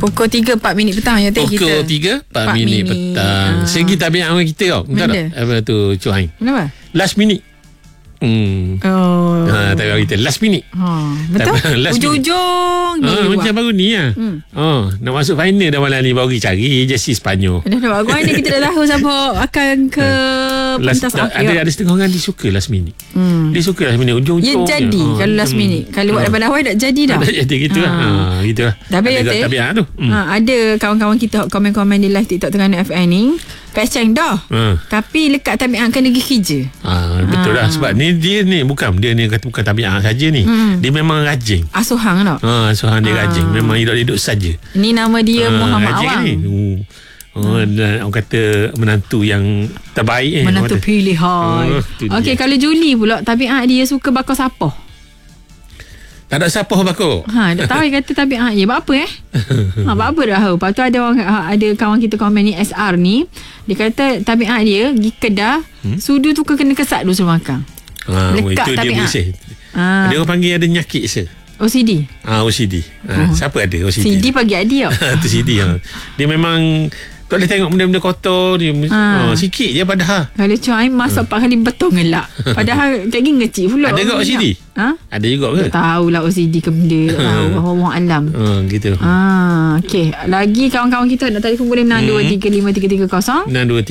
Pukul 3 4 minit petang ya teh kita. Pukul 3 4 minit petang. Segi tabiat orang kita tau. Betul tak? Apa tu Cik Ain? Kenapa? Last minute. Tabiat kita last minute. Betul. Ujung-ujung ni. Macam baru ni lah. Nak masuk final dah malam ni. Baru cari jersey Sepanyol. Dah bagus ni kita dah tahu siapa akan ke pentas akhir. Ada setengah orang dia suka last minute. Dia suka last minute ujung-ujung. Ya jadi kalau last minute. Kalau buat daripada awal dah jadi dah. Dah jadi gitu lah. Gitu lah. Tapi ada tabiat tu. Ada kawan-kawan kita komen-komen di live TikTok Terengganu FM ni. Peceng dah. Tapi lekat tabiat kena pergi kerja. Betul lah. Sebab dia ni bukan kata bukan tabiat saja ni. Dia memang rajin. Asuhang tak? Asuhang dia rajin. Memang hidup saja. Ni nama dia Muhammad Awang. Dan orang kata menantu yang terbaik. Menantu pilihan. Okey, kalau Julie pula tabiat dia suka bakar sapah. Tak ada siapa bakar. Tak tahu dia kata tabiat dia. Buat apa buat apa dah. Lepas tu ada kawan kita komen ni SR ni. Dia kata tabiat dia pergi kedah sudu tu kena kesat dulu sebelum makan. Lekat itu tabiat. Dia orang panggil ada nyakit se. OCD. OCD. Siapa ada OCD? CD pagi adik tu CD. Dia memang tak boleh tengok benda-benda kotor dia. Sikit je padahal. Kalau cuai masak 4 kali betul ngelak. Padahal lagi ngecik pula. Ada juga OCD? Ada juga ke? Tak tahulah OCD ke benda. Tak tahu. Orang alam. Gitu. Okey. Lagi kawan-kawan kita nak telefon boleh 62353330.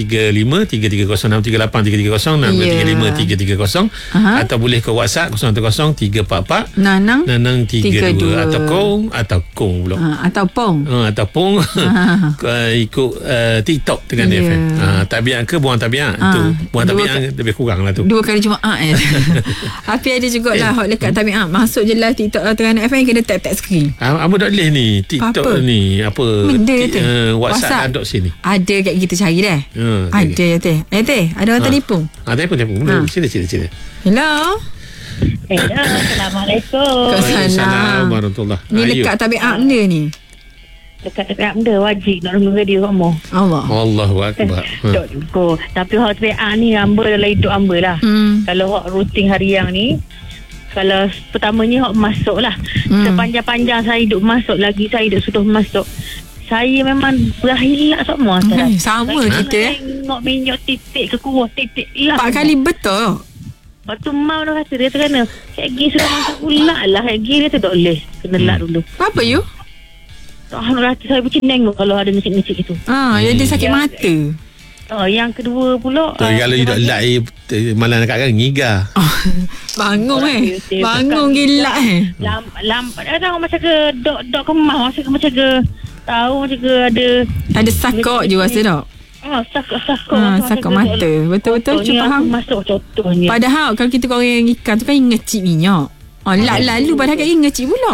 62353330 atau boleh ke WhatsApp 010 344 Nanang32 atau kong pula. Atau pong. Atau pong. Ikut TikTok Terengganu FM. Tabiat ke buang tabiat tu. Buang tabiat lebih kurang lah tu. 2 kali Jumaat Tapi ada jugalah hot dekat tabiat. Masuk je live TikTok Terengganu FM kena tap screen. Apa tak boleh ni TikTok apa? Ni apa WhatsApp dot sini. Ada kat kita cari dah. Ada ya teh. Teh ada orang telefon. Telefon. Sila. Hello. Assalamualaikum. Waalaikumsalam warahmatullahi. Ni dekat tabiat benda ni. Dekat tabiat benda wajib nak dengar radio kamu. Allahu akbar. Tapi hak tabiat ni hamba dalam hidup hamba lah. Kalau hak rutin harian ni, kalau pertamanya hak masuk lah. Sepanjang-panjang saya hidup masuk lagi, saya hidup sudah masuk. Saya memang berhilak semua. Sama kita. Tengok minyak titik ke kuah titik lah. 4 kali betul. Lepas tu mau dah kata dia kena Kegi sudah masuk pula lah. Kegi dia tu tak boleh. Kena lak dulu. Apa you? Tak rasa saya macam tengok kalau ada ngecik-ngecik itu. Jadi sakit mata. Yang kedua pula kalau you tak lak malam nak kat ngiga. Bangun bangun gila lambat dah macam ke dok kemah macam ke tahu macam ke ada sakok je rasa tak? Sakok mata. Betul-betul cuba faham. Masuk contohnya. Padahal kalau kita goreng ikan tu kan ngecik minyak. Lalu padahal kan ngecik pula.